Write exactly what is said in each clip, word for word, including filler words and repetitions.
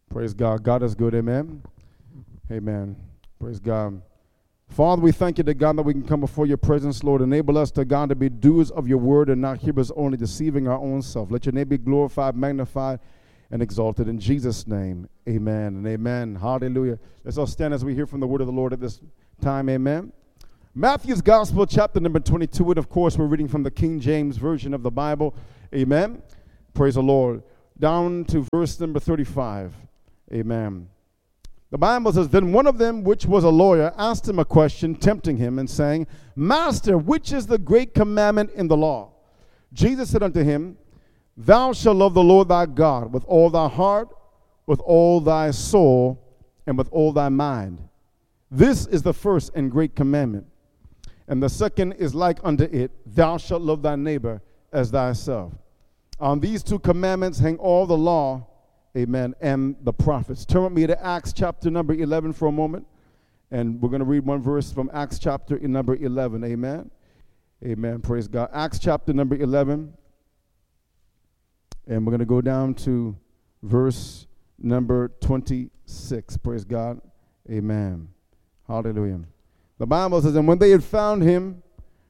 Praise God. God is good. Amen. Amen. Praise God. Father, we thank you to God that we can come before your presence, Lord. Enable us to God to be doers of your word and not hearers only, deceiving our own self. Let your name be glorified, magnified, and exalted. In Jesus' name, amen and amen. Hallelujah. Let's all stand as we hear from the word of the Lord at this time. Amen. Matthew's Gospel, chapter number twenty-two. And, of course, we're reading from the King James Version of the Bible. Amen. Praise the Lord. Down to verse number thirty-five. Amen. The Bible says, Then one of them, which was a lawyer, asked him a question, tempting him, and saying, Master, which is the great commandment in the law? Jesus said unto him, Thou shalt love the Lord thy God with all thy heart, with all thy soul, and with all thy mind. This is the first and great commandment. And the second is like unto it, Thou shalt love thy neighbor as thyself. On these two commandments hang all the law, amen, and the prophets. Turn with me to Acts chapter number eleven for a moment. And we're going to read one verse from Acts chapter number eleven. Amen. Amen. Praise God. Acts chapter number eleven. And we're going to go down to verse number twenty-six. Praise God. Amen. Hallelujah. The Bible says, And when they had found him,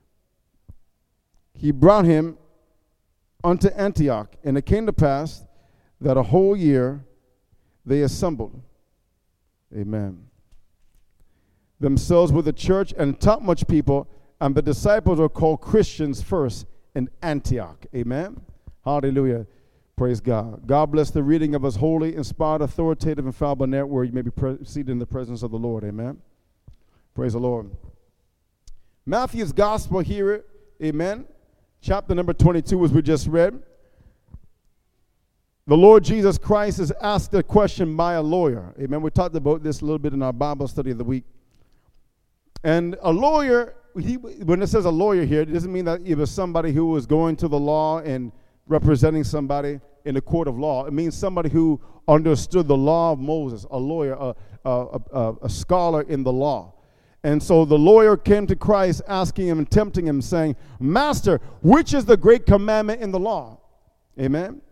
he brought him unto Antioch. And it came to pass that a whole year they assembled, amen, themselves with the church and taught much people, and the disciples were called Christians first in Antioch. Amen. Hallelujah. Praise God. God bless the reading of his holy, inspired, authoritative, infallible net where you may be pre- seated in the presence of the Lord. Amen. Praise the Lord. Matthew's Gospel here, amen, chapter number twenty-two, as we just read. The Lord Jesus Christ is asked a question by a lawyer. Amen. We talked about this a little bit in our Bible study of the week. And a lawyer, he, when it says a lawyer here, it doesn't mean that it was somebody who was going to the law and representing somebody in the court of law. It means somebody who understood the law of Moses, a lawyer, a, a, a, a scholar in the law. And so the lawyer came to Christ asking him and tempting him, saying, Master, which is the great commandment in the law? Amen.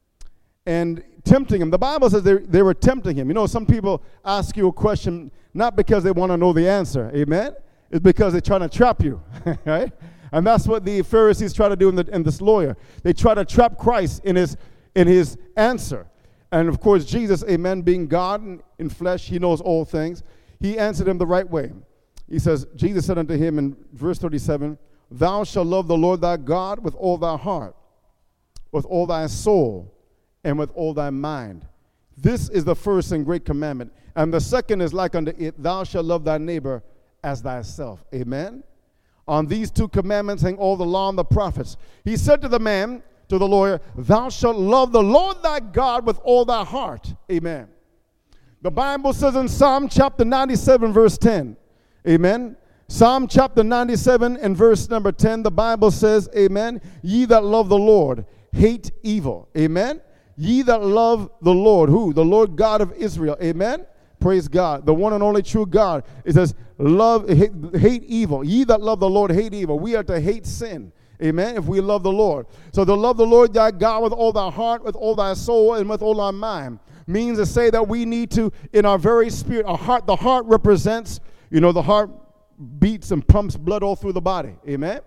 And tempting him. The Bible says they, they were tempting him. You know, some people ask you a question not because they want to know the answer. Amen? It's because they're trying to trap you. Right? And that's what the Pharisees try to do in, the, in this lawyer. They try to trap Christ in his, in his answer. And, of course, Jesus, amen, being God in, in flesh, he knows all things. He answered him the right way. He says, Jesus said unto him in verse thirty-seven, Thou shalt love the Lord thy God with all thy heart, with all thy soul, and with all thy mind. This is the first and great commandment. And the second is like unto it, Thou shalt love thy neighbor as thyself. Amen. On these two commandments hang all the law and the prophets. He said to the man, to the lawyer, Thou shalt love the Lord thy God with all thy heart. Amen. The Bible says in Psalm chapter ninety-seven, verse ten. Amen. Psalm chapter ninety-seven and verse number ten, the Bible says, amen, Ye that love the Lord, hate evil. Amen. Ye that love the Lord, who? The Lord God of Israel. Amen. Praise God. The one and only true God. It says, love, hate, hate evil. Ye that love the Lord, hate evil. We are to hate sin. Amen. If we love the Lord. So to love the Lord thy God with all thy heart, with all thy soul, and with all thy mind means to say that we need to, in our very spirit, our heart, the heart represents, you know, the heart beats and pumps blood all through the body. Amen.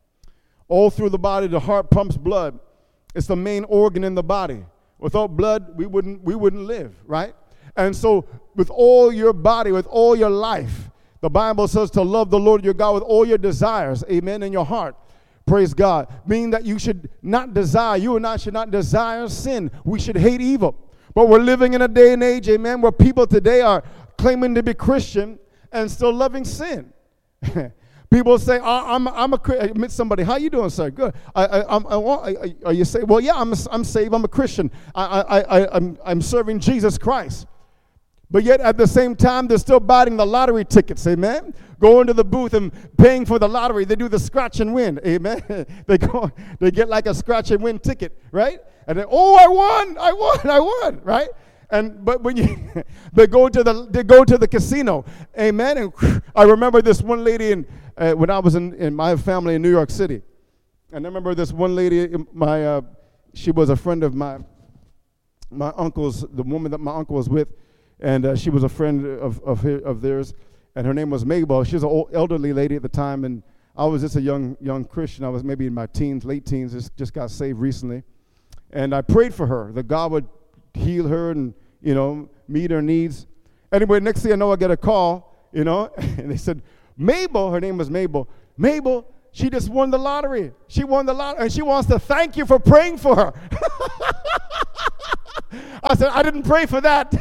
All through the body, the heart pumps blood. It's the main organ in the body. Without blood, we wouldn't we wouldn't live, right? And so with all your body, with all your life, the Bible says to love the Lord your God with all your desires, amen, in your heart. Praise God. Meaning that you should not desire, you and I should not desire sin. We should hate evil. But we're living in a day and age, amen, where people today are claiming to be Christian and still loving sin. People say, oh, I'm, I'm a, I meet somebody, how you doing, sir? Good. I, I, I'm, I want, I, are you saved? Well, yeah, I'm, I'm saved. I'm a Christian. I, I, I, I'm, I'm serving Jesus Christ. But yet at the same time, they're still buying the lottery tickets, amen? Going to the booth and paying for the lottery. They do the scratch and win, amen? they go, they get like a scratch and win ticket, right? And then, oh, I won, I won, I won, right? And but when you they go to the they go to the casino, amen. And I remember this one lady in uh, when I was in, in my family in New York City, and I remember this one lady, my uh, she was a friend of my my uncle's, the woman that my uncle was with, and uh, she was a friend of of, her, of theirs, and her name was Mabel. She was an old, elderly lady at the time, and I was just a young young Christian. I was maybe in my teens, late teens, just, just got saved recently. And I prayed for her, that God would heal her and, you know, meet her needs. Anyway, next thing I know, I get a call, you know, and they said, Mabel, her name was Mabel, Mabel, she just won the lottery. She won the lottery, and she wants to thank you for praying for her. I said, I didn't pray for that.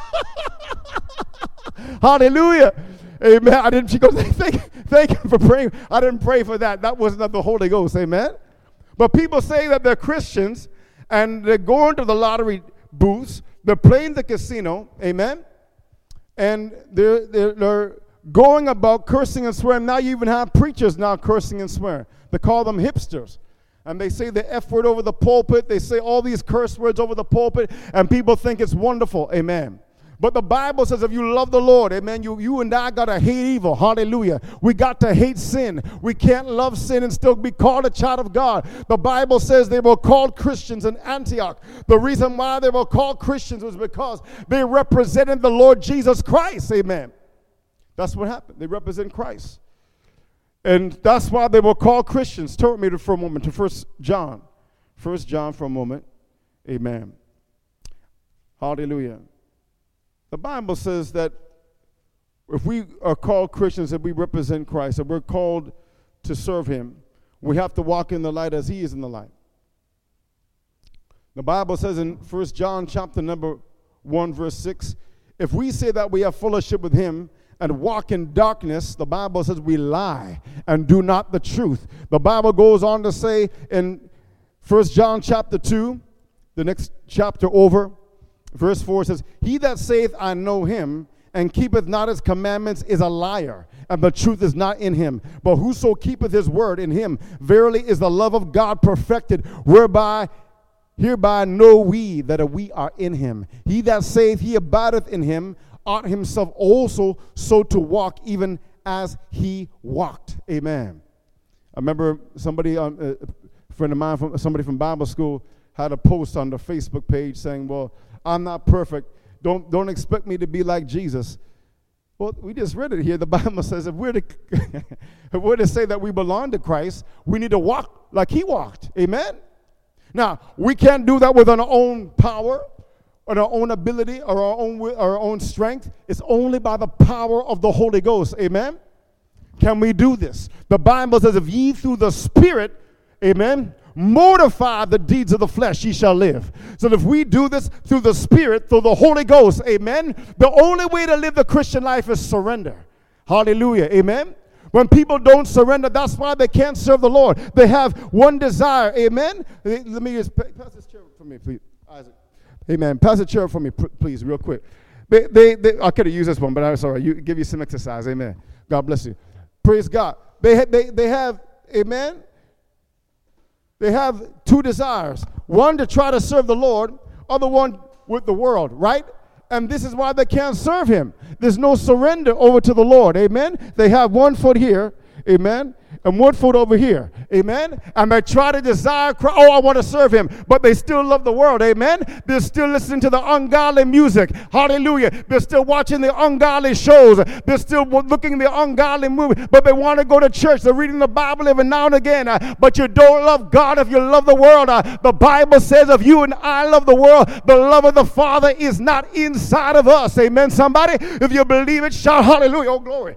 Hallelujah. Amen. I didn't. She goes, thank, thank you for praying. I didn't pray for that. That wasn't of the Holy Ghost. Amen. But people say that they're Christians, and they're going to the lottery booths. They're playing the casino. Amen. And they're, they're, they're going about cursing and swearing. Now you even have preachers now cursing and swearing. They call them hipsters. And they say the F word over the pulpit. They say all these curse words over the pulpit. And people think it's wonderful. Amen. But the Bible says if you love the Lord, amen, you, you and I got to hate evil. Hallelujah. We got to hate sin. We can't love sin and still be called a child of God. The Bible says they were called Christians in Antioch. The reason why they were called Christians was because they represented the Lord Jesus Christ. Amen. That's what happened. They represent Christ. And that's why they were called Christians. Turn with me for a moment to First John. First John for a moment. Amen. Hallelujah. The Bible says that if we are called Christians and we represent Christ and we're called to serve him, we have to walk in the light as he is in the light. The Bible says in First John chapter number one, verse six, if we say that we have fellowship with him and walk in darkness, the Bible says we lie and do not the truth. The Bible goes on to say in First John chapter two, the next chapter over, verse four says, he that saith, I know him, and keepeth not his commandments is a liar, and the truth is not in him. But whoso keepeth his word in him, verily is the love of God perfected, whereby hereby know we that we are in him. He that saith he abideth in him, ought himself also so to walk, even as he walked. Amen. I remember somebody, um, a friend of mine, from somebody from Bible school, had a post on the Facebook page saying, well, I'm not perfect. Don't, don't expect me to be like Jesus. Well, we just read it here. The Bible says if we're, to, if we're to say that we belong to Christ, we need to walk like he walked. Amen? Now, we can't do that with our own power or our own ability or our own, our own strength. It's only by the power of the Holy Ghost. Amen? Can we do this? The Bible says if ye through the Spirit, amen, mortify the deeds of the flesh, ye shall live. So if we do this through the Spirit, through the Holy Ghost, amen, the only way to live the Christian life is surrender. Hallelujah, amen. When people don't surrender, that's why they can't serve the Lord. They have one desire, amen. Let me just pass this chair for me, please, Isaac. Amen. Pass the chair for me, please, real quick. They, they, they, I could have used this one, but I'm sorry. You give you some exercise, amen. God bless you. Praise God. They, they, they have, amen. They have two desires. One to try to serve the Lord, other one with the world, right? And this is why they can't serve him. There's no surrender over to the Lord, amen? They have one foot here, amen, and one foot over here, amen? And they try to desire, oh, I want to serve him, but they still love the world, amen? They're still listening to the ungodly music, hallelujah. They're still watching the ungodly shows. They're still looking at the ungodly movie, but they want to go to church. They're reading the Bible every now and again, uh, but you don't love God if you love the world. Uh, the Bible says if you and I love the world, the love of the Father is not inside of us, amen, somebody? If you believe it, shout hallelujah, oh glory,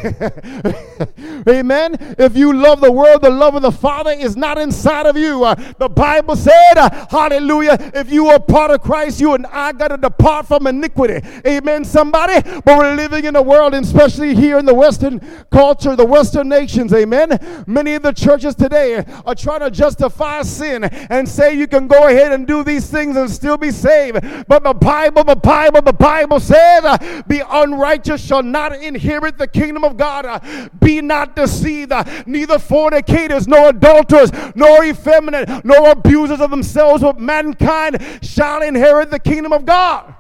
amen. Amen. If you love the world, the love of the Father is not inside of you. Uh, the Bible said, uh, hallelujah, if you are part of Christ, you and I got to depart from iniquity. Amen, somebody? But we're living in a world, and especially here in the Western culture, the Western nations, amen? Many of the churches today are trying to justify sin and say you can go ahead and do these things and still be saved. But the Bible, the Bible, the Bible says, uh, the unrighteous shall not inherit the kingdom of God. Uh, be not deceived. Uh, neither fornicators, nor adulterers, nor effeminate, nor abusers of themselves with mankind shall inherit the kingdom of God.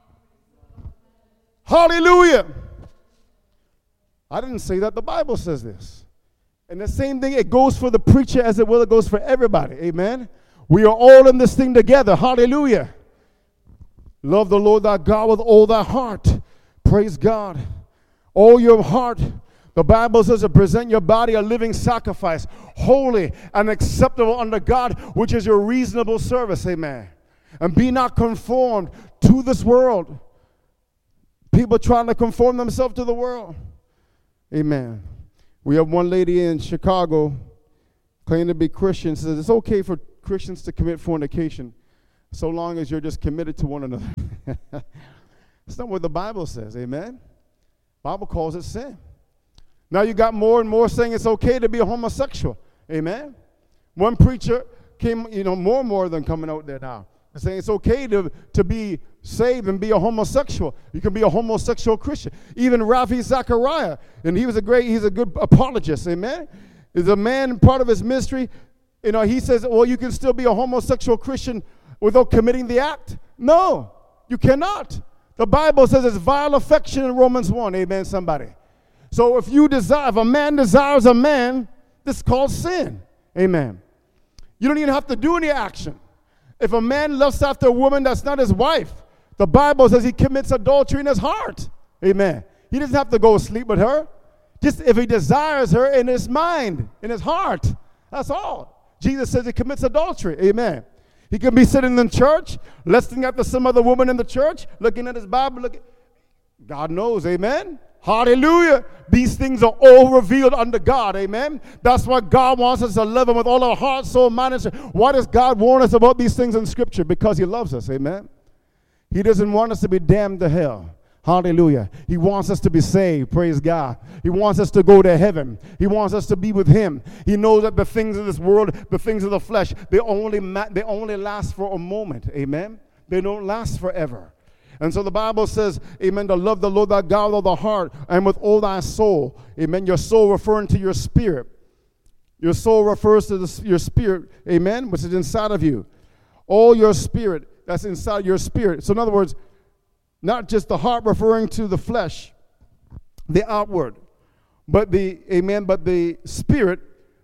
Hallelujah. I didn't say that. The Bible says this. And the same thing, it goes for the preacher as it will, it goes for everybody. Amen. We are all in this thing together. Hallelujah. Love the Lord thy God with all thy heart. Praise God. All your heart. The Bible says to present your body a living sacrifice, holy and acceptable unto God, which is your reasonable service. Amen. And be not conformed to this world. People trying to conform themselves to the world. Amen. We have one lady in Chicago claiming to be Christian, says it's okay for Christians to commit fornication so long as you're just committed to one another. That's not what the Bible says. Amen. The Bible calls it sin. Now you got more and more saying it's okay to be a homosexual. Amen. One preacher came, you know, more and more than coming out there now, saying it's okay to, to be saved and be a homosexual. You can be a homosexual Christian. Even Ravi Zachariah, and he was a great, he's a good apologist. Amen. Is a man, part of his ministry, you know, he says, well, you can still be a homosexual Christian without committing the act. No, you cannot. The Bible says it's vile affection in Romans one. Amen, somebody. So if you desire, if a man desires a man, this is called sin. Amen. You don't even have to do any action. If a man lusts after a woman that's not his wife, the Bible says he commits adultery in his heart. Amen. He doesn't have to go sleep with her. Just if he desires her in his mind, in his heart. That's all. Jesus says he commits adultery. Amen. He can be sitting in church, lusting after some other woman in the church, looking at his Bible. Looking. God knows. Amen. Hallelujah. These things are all revealed unto God. Amen. That's why God wants us to love him with all our heart, soul, mind, and strength. Why does God warn us about these things in Scripture? Because he loves us. Amen. He doesn't want us to be damned to hell. Hallelujah. He wants us to be saved. Praise God. He wants us to go to heaven. He wants us to be with him. He knows that the things of this world, the things of the flesh, they only, ma- they only last for a moment. Amen. They don't last forever. And so the Bible says, amen, to love the Lord thy God with all the heart and with all thy soul. Amen. Your soul referring to your spirit. Your soul refers to the, your spirit, amen, which is inside of you. All your spirit, that's inside your spirit. So in other words, not just the heart referring to the flesh, the outward, but the, amen, but the spirit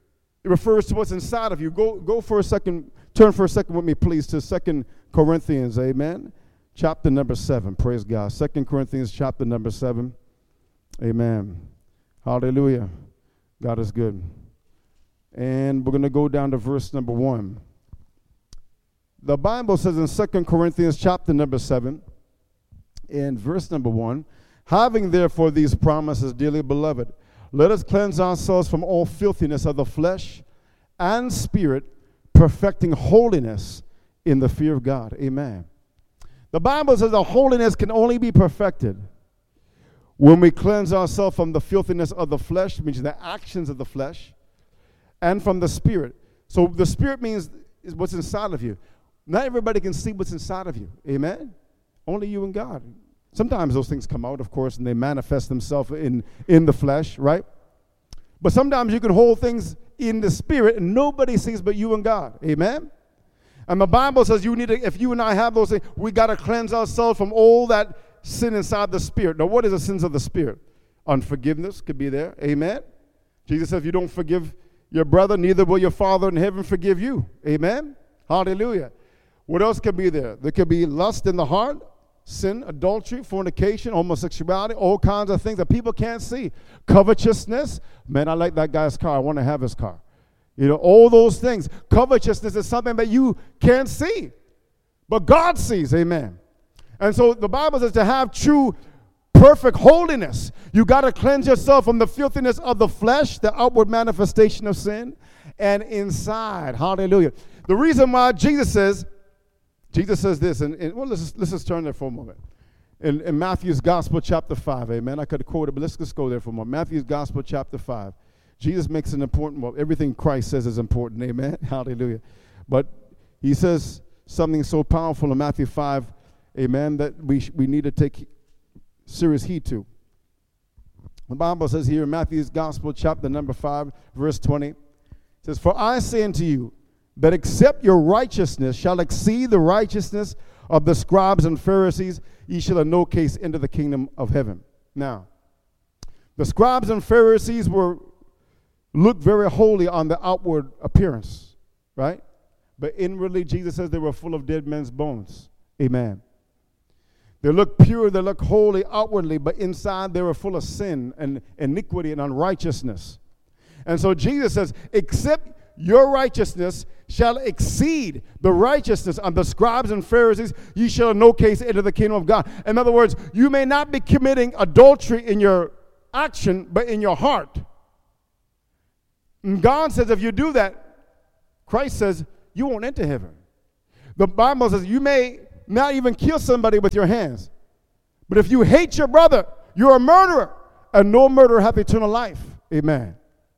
refers to what's inside of you. Go, go for a second, turn for a second with me, please, to Second Corinthians, amen. Chapter number seven, praise God. Second Corinthians chapter number seven. Amen. Hallelujah. God is good. And we're going to go down to verse number one. The Bible says in Second Corinthians chapter number seven, in verse number one, having therefore these promises, dearly beloved, let us cleanse ourselves from all filthiness of the flesh and spirit, perfecting holiness in the fear of God. Amen. The Bible says that holiness can only be perfected when we cleanse ourselves from the filthiness of the flesh, which means the actions of the flesh, and from the spirit. So the spirit means is what's inside of you. Not everybody can see what's inside of you. Amen? Only you and God. Sometimes those things come out, of course, and they manifest themselves in, in the flesh, right? But sometimes you can hold things in the spirit and nobody sees but you and God. Amen? And the Bible says you need to, if you and I have those things, we got to cleanse ourselves from all that sin inside the spirit. Now, what is the sins of the spirit? Unforgiveness could be there. Amen? Jesus said, if you don't forgive your brother, neither will your Father in heaven forgive you. Amen? Hallelujah. What else could be there? There could be lust in the heart, sin, adultery, fornication, homosexuality, all kinds of things that people can't see. Covetousness. Man, I like that guy's car. I want to have his car. You know, all those things. Covetousness is something that you can't see, but God sees. Amen. And so the Bible says to have true, perfect holiness, you got to cleanse yourself from the filthiness of the flesh, the outward manifestation of sin, and inside. Hallelujah. The reason why Jesus says, Jesus says this, and, and well, let's just, let's just turn there for a moment. In, in Matthew's Gospel, chapter five, amen. I could quote it, but let's just go there for a moment. Matthew's Gospel, chapter five. Jesus makes an important, well, everything Christ says is important, amen. Hallelujah. But he says something so powerful in Matthew five, amen, that we sh- we need to take serious heed to. The Bible says here in Matthew's Gospel, chapter number five, verse twenty, it says, for I say unto you, that except your righteousness shall exceed the righteousness of the scribes and Pharisees, ye shall in no case enter the kingdom of heaven. Now, the scribes and Pharisees were looked very holy on the outward appearance, right? But inwardly, Jesus says they were full of dead men's bones. Amen. They look pure, they look holy outwardly, but inside they were full of sin and iniquity and unrighteousness. And so Jesus says, except your righteousness shall exceed the righteousness of the scribes and Pharisees, ye shall in no case enter the kingdom of God. In other words, you may not be committing adultery in your action, but in your heart. And God says if you do that, Christ says you won't enter heaven. The Bible says you may not even kill somebody with your hands, but if you hate your brother, you're a murderer, and no murderer hath eternal life. Amen.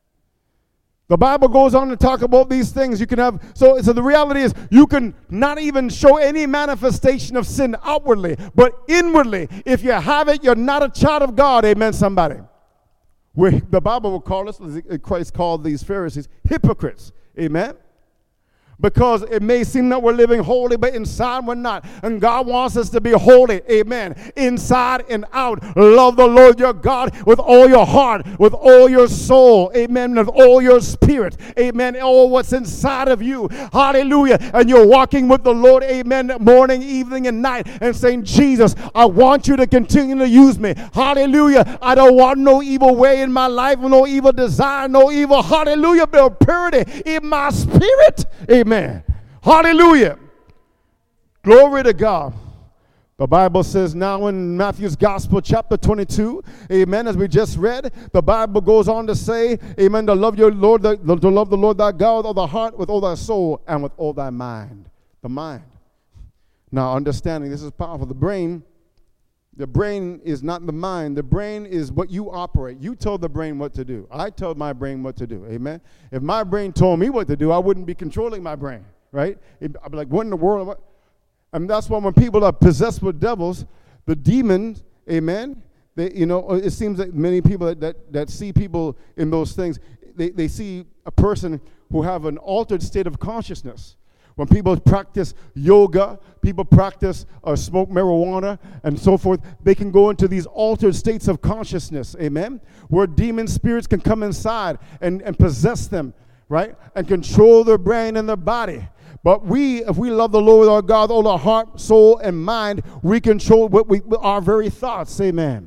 The Bible goes on to talk about these things. You can have, so, so the reality is you can not even show any manifestation of sin outwardly, but inwardly, if you have it, you're not a child of God. Amen, somebody. Where the Bible will call us, Christ called these Pharisees, hypocrites. Amen. Because it may seem that we're living holy, but inside we're not. And God wants us to be holy. Amen. Inside and out. Love the Lord your God with all your heart, with all your soul. Amen. With all your spirit. Amen. All what's inside of you. Hallelujah. And you're walking with the Lord. Amen. Morning, evening, and night. And saying, Jesus, I want you to continue to use me. Hallelujah. I don't want no evil way in my life, no evil desire, no evil. Hallelujah. But purity in my spirit. Amen. Amen. Hallelujah. Glory to God. The Bible says now in Matthew's Gospel, chapter twenty-two, amen, as we just read, the Bible goes on to say, amen, to love your Lord, to love the Lord thy God with all thy heart, with all thy soul, and with all thy mind. The mind. Now, understanding, this is powerful. The brain, the brain is not the mind. The brain is what you operate. You tell the brain what to do. I tell my brain what to do. Amen. If my brain told me what to do, I wouldn't be controlling my brain, right? I'd be like, what in the world? And that's why when people are possessed with devils, the demons, amen, they, you know, it seems that many people that, that, that see people in those things, they, they see a person who have an altered state of consciousness. When people practice yoga, people practice or smoke marijuana and so forth, they can go into these altered states of consciousness, amen, where demon spirits can come inside and, and possess them, right, and control their brain and their body. But we, if we love the Lord our God, all our heart, soul, and mind, we control what we, our very thoughts, amen.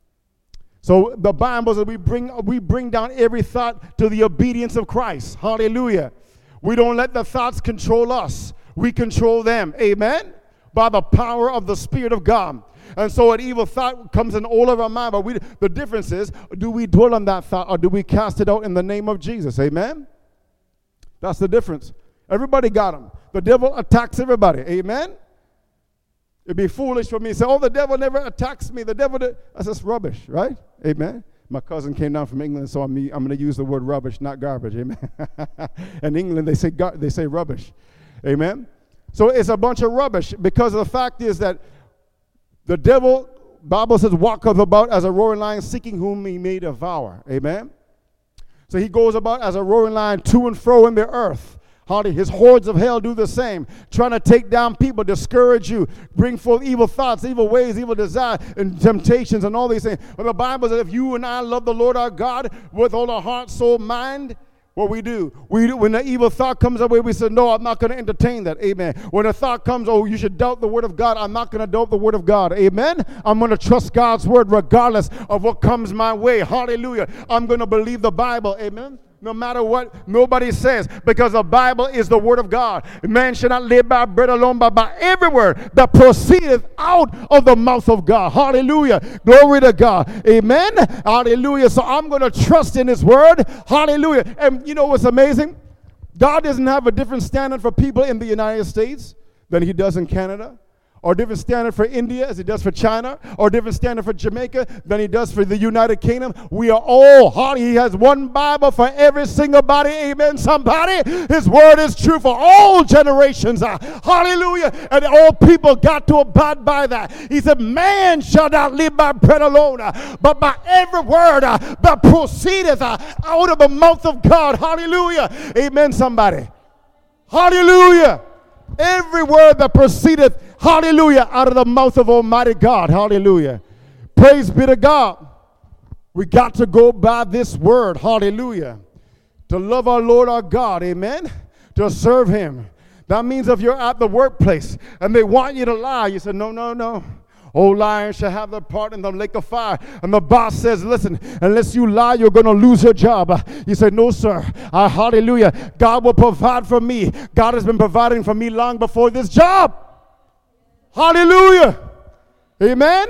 So the Bible says we bring, we bring down every thought to the obedience of Christ, hallelujah. We don't let the thoughts control us. We control them. Amen? By the power of the Spirit of God. And so an evil thought comes in all of our mind. But we, the difference is, do we dwell on that thought or do we cast it out in the name of Jesus? Amen? That's the difference. Everybody got them. The devil attacks everybody. Amen? It'd be foolish for me to say, oh, the devil never attacks me. The devil, did. That's just rubbish, right? Amen? My cousin came down from England, so I'm, I'm going to use the word rubbish, not garbage. Amen. In England, they say gar- they say rubbish. Amen. So it's a bunch of rubbish because the fact is that the devil, Bible says, walketh about as a roaring lion, seeking whom he may devour. Amen. So he goes about as a roaring lion to and fro in the earth. His hordes of hell do the same, trying to take down people, discourage you, bring forth evil thoughts, evil ways, evil desires, and temptations, and all these things. But the Bible says if you and I love the Lord our God with all our heart, soul, mind, what we do, we do, when the evil thought comes our way, we say, no, I'm not going to entertain that. Amen. When a thought comes, oh, you should doubt the word of God, I'm not going to doubt the word of God. Amen. I'm going to trust God's word regardless of what comes my way. Hallelujah. I'm going to believe the Bible. Amen. No matter what nobody says, because the Bible is the word of God. Man shall not live by bread alone, but by every word that proceedeth out of the mouth of God. Hallelujah. Glory to God. Amen. Hallelujah. So I'm going to trust in his word. Hallelujah. And you know what's amazing? God doesn't have a different standard for people in the United States than he does in Canada, or different standard for India as he does for China, or different standard for Jamaica than he does for the United Kingdom. We are all, he has one Bible for every single body. Amen, somebody. His word is true for all generations. Uh, hallelujah. And all people got to abide by that. He said, man shall not live by bread alone, uh, but by every word uh, that proceedeth uh, out of the mouth of God. Hallelujah. Amen, somebody. Hallelujah. Every word that proceedeth, hallelujah, out of the mouth of Almighty God. Hallelujah. Praise be to God. We got to go by this word. Hallelujah. To love our Lord our God. Amen. To serve him. That means if you're at the workplace and they want you to lie, you say, no, no, no. Old lions shall have their part in the lake of fire. And the boss says, listen, unless you lie, you're going to lose your job. You say, no, sir. Uh, hallelujah. God will provide for me. God has been providing for me long before this job. Hallelujah. Amen.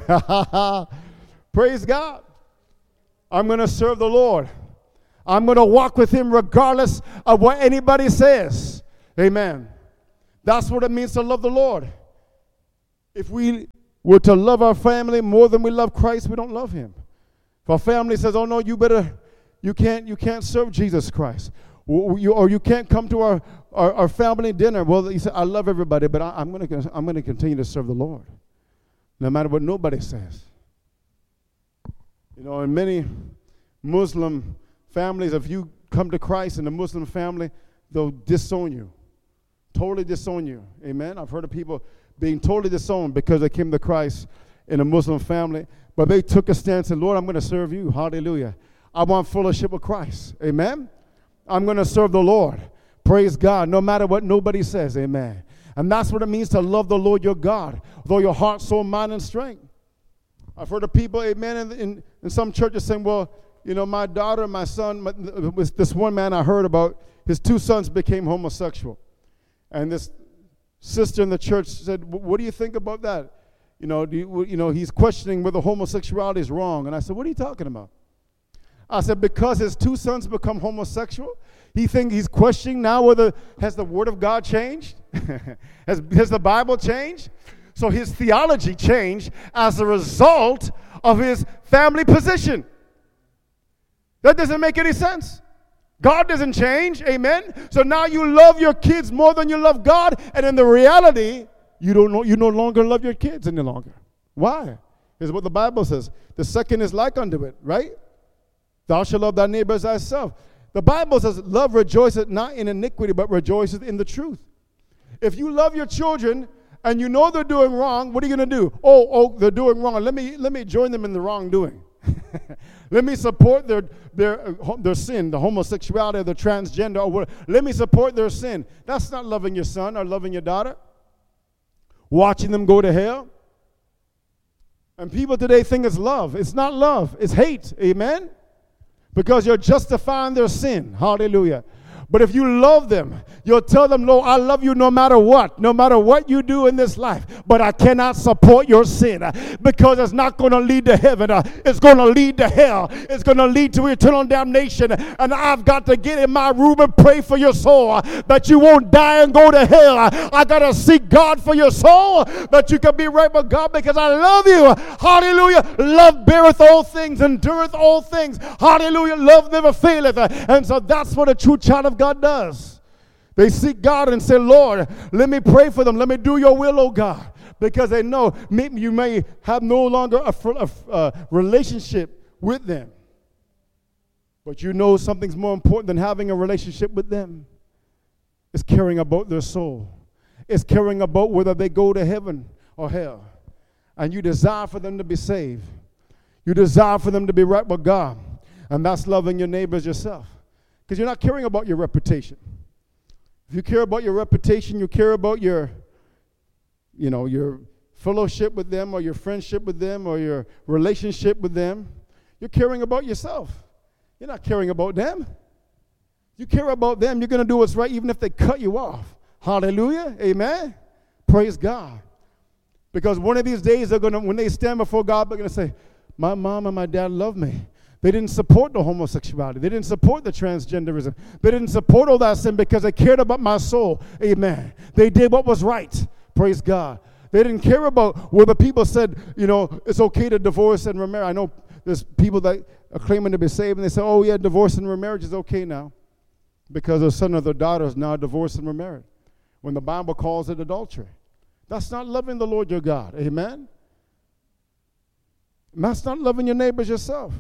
Praise God. I'm going to serve the Lord. I'm going to walk with him regardless of what anybody says. Amen. That's what it means to love the Lord. If we were to love our family more than we love Christ, we don't love him. If our family says, oh no, you better, you can't, you can't serve Jesus Christ. Or you, or you can't come to our, our, our family dinner. Well, you say, I love everybody, but I, I'm going to I'm going to continue to serve the Lord. No matter what nobody says. You know, in many Muslim families, if you come to Christ in a Muslim family, they'll disown you. Totally disown you. Amen? I've heard of people being totally disowned because they came to Christ in a Muslim family, but they took a stance and, Lord, I'm going to serve you. Hallelujah. I want fellowship with Christ. Amen? I'm going to serve the Lord. Praise God, no matter what nobody says. Amen. And that's what it means to love the Lord your God with all your heart, soul, mind, and strength. I've heard of people, amen, in, in, in some churches saying, well, you know, my daughter and my son, my, with this one man I heard about, his two sons became homosexual. And this sister in the church said, what do you think about that? You know, do you, you know, he's questioning whether homosexuality is wrong. And I said, what are you talking about? I said, because his two sons become homosexual, he think he's questioning now whether, has the Word of God changed? has, has the Bible changed? So his theology changed as a result of his family position. That doesn't make any sense. God doesn't change, amen? So now you love your kids more than you love God, and in the reality, you don't know, you no longer love your kids any longer. Why? Is what the Bible says. The second is like unto it, right? Thou shalt love thy neighbor as thyself. The Bible says, love rejoiceth not in iniquity, but rejoiceth in the truth. If you love your children and you know they're doing wrong, what are you going to do? Oh, oh, they're doing wrong. Let me let me join them in the wrongdoing. Let me support their their their sin, the homosexuality, the transgender, or whatever. Let me support their sin. That's not loving your son or loving your daughter. Watching them go to hell. And people today think it's love. It's not love. It's hate. Amen? Because you're justifying their sin. Hallelujah. But if you love them, you'll tell them, no, I love you no matter what, no matter what you do in this life. But I cannot support your sin uh, because it's not going to lead to heaven. Uh, it's going to lead to hell. It's going to lead to eternal damnation. And I've got to get in my room and pray for your soul uh, that you won't die and go to hell. Uh, I got to seek God for your soul that you can be right with God because I love you. Hallelujah. Love beareth all things, endureth all things. Hallelujah. Love never faileth. Uh, and so that's what a true child of God God does. They seek God and say, Lord, let me pray for them. Let me do your will, oh God. Because they know maybe you may have no longer a, a, a relationship with them. But you know something's more important than having a relationship with them. It's caring about their soul. It's caring about whether they go to heaven or hell. And you desire for them to be saved. You desire for them to be right with God. And that's loving your neighbors yourself. Because you're not caring about your reputation. If you care about your reputation, you care about your, you know, your fellowship with them or your friendship with them or your relationship with them, you're caring about yourself. You're not caring about them. You care about them, you're going to do what's right even if they cut you off. Hallelujah. Amen. Praise God. Because one of these days, they're going to, when they stand before God, they're going to say, my mom and my dad love me. They didn't support the homosexuality. They didn't support the transgenderism. They didn't support all that sin because they cared about my soul. Amen. They did what was right. Praise God. They didn't care about whether people said, you know, it's okay to divorce and remarry. I know there's people that are claiming to be saved and they say, oh, yeah, divorce and remarriage is okay now because their son or their daughter is now divorced and remarried when the Bible calls it adultery. That's not loving the Lord your God. Amen. And that's not loving your neighbors yourself.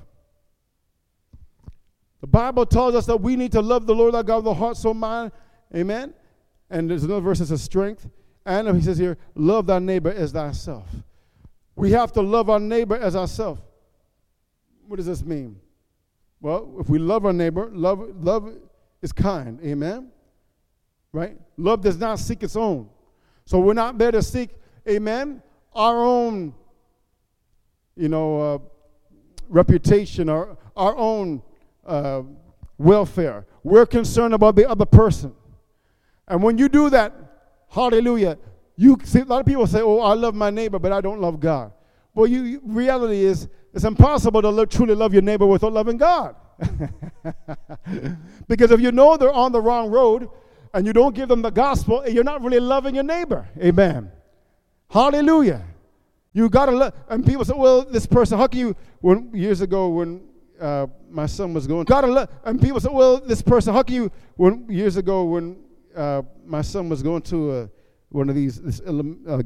The Bible tells us that we need to love the Lord our God with the heart, soul, mind. Amen. And there's another verse that says strength. And he says here, love thy neighbor as thyself. We have to love our neighbor as ourselves. What does this mean? Well, if we love our neighbor, love, love is kind. Amen. Right? Love does not seek its own. So we're not there to seek, amen, our own, you know, uh, reputation or our own uh, welfare. We're concerned about the other person. And when you do that, hallelujah, you see, a lot of people say, oh, I love my neighbor, but I don't love God. Well, you, you, reality is, it's impossible to lo- truly love your neighbor without loving God. Because if you know they're on the wrong road and you don't give them the gospel, you're not really loving your neighbor. Amen. Hallelujah. You got to love. And people say, well, this person, how can you, when years ago when uh, my son was going, got to love. And people say, well, this person, how can you, when years ago when uh, my son was going to uh, one of these, this, uh,